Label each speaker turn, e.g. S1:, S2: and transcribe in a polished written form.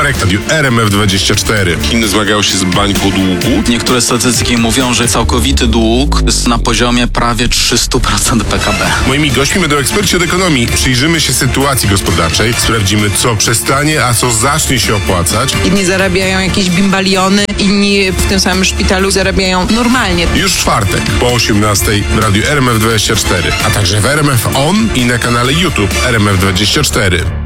S1: Marek, Radiu RMF24. Chiny zmagają się z bańką długu.
S2: Niektóre statystyki mówią, że całkowity dług jest na poziomie prawie 300% PKB.
S1: Moimi gośćmi będą eksperci od ekonomii. Przyjrzymy się sytuacji gospodarczej, sprawdzimy, co przestanie, a co zacznie się opłacać.
S3: Inni zarabiają jakieś bimbaliony, inni w tym samym szpitalu zarabiają normalnie.
S1: Już w czwartek po 18:00 w Radiu RMF24, a także w RMF On i na kanale YouTube RMF24.